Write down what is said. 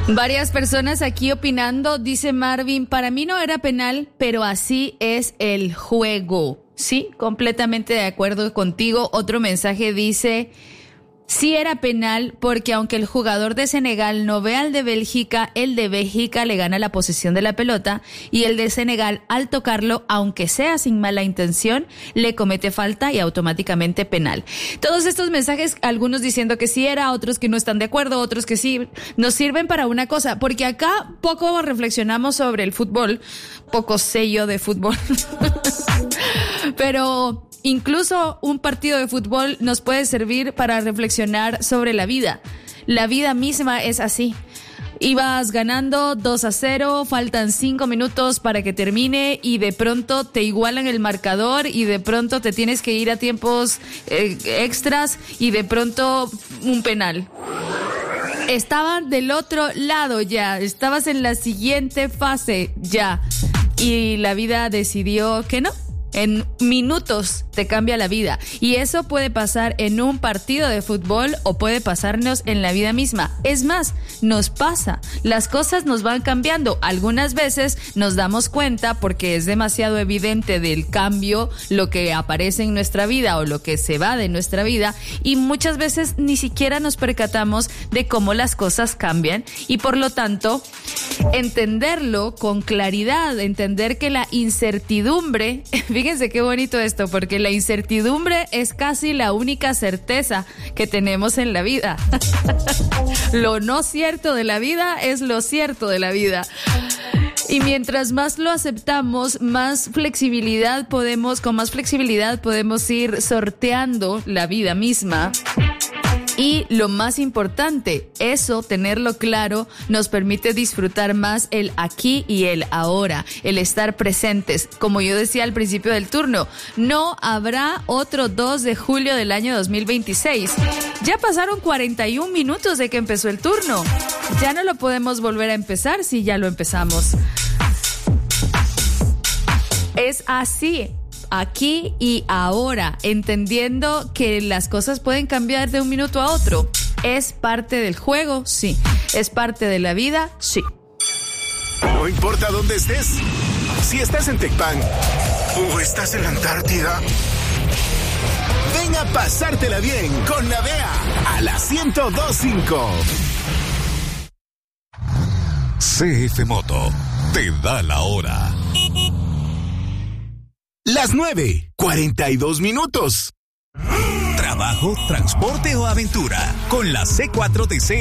Varias personas aquí opinando, dice Marvin, para mí no era penal, pero así es el juego. Sí, completamente de acuerdo contigo. Otro mensaje dice, sí era penal porque aunque el jugador de Senegal no ve al de Bélgica, el de Bélgica le gana la posesión de la pelota y el de Senegal al tocarlo, aunque sea sin mala intención, le comete falta y automáticamente penal. Todos estos mensajes, algunos diciendo que sí era, otros que no están de acuerdo, otros que sí, nos sirven para una cosa, porque acá poco reflexionamos sobre el fútbol, poco sé yo de fútbol, pero incluso un partido de fútbol nos puede servir para reflexionar sobre la vida. La vida misma es así. Ibas ganando 2-0, faltan 5 minutos para que termine y de pronto te igualan el marcador y de pronto te tienes que ir a tiempos extras y de pronto un penal. Estaban del otro lado ya, estabas en la siguiente fase ya y la vida decidió que no. En minutos te cambia la vida y eso puede pasar en un partido de fútbol o puede pasarnos en la vida misma. Es más, nos pasa, las cosas nos van cambiando. Algunas veces nos damos cuenta porque es demasiado evidente del cambio lo que aparece en nuestra vida o lo que se va de nuestra vida y muchas veces ni siquiera nos percatamos de cómo las cosas cambian y por lo tanto entenderlo con claridad, entender que la incertidumbre, fíjense qué bonito esto, porque la incertidumbre es casi la única certeza que tenemos en la vida. Lo no cierto de la vida es lo cierto de la vida. Y mientras más lo aceptamos, con más flexibilidad podemos ir sorteando la vida misma. Y lo más importante, eso, tenerlo claro, nos permite disfrutar más el aquí y el ahora, el estar presentes. Como yo decía al principio del turno, no habrá otro 2 de julio del año 2026. Ya pasaron 41 minutos de que empezó el turno. Ya no lo podemos volver a empezar si ya lo empezamos. Es así. Aquí y ahora, entendiendo que las cosas pueden cambiar de un minuto a otro. ¿Es parte del juego? Sí. ¿Es parte de la vida? Sí. No importa dónde estés, si estás en Tecpan o estás en la Antártida, ven a pasártela bien con Navea a la 102.5. CF Moto te da la hora. Las 9:42 minutos. Trabajo, transporte o aventura. Con la C4TC